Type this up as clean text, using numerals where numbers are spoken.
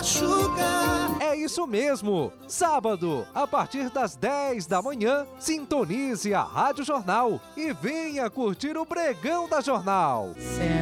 machuca. É isso mesmo! Sábado, a partir das 10 da manhã, sintonize a Rádio Jornal e venha curtir o Pregão da Jornal.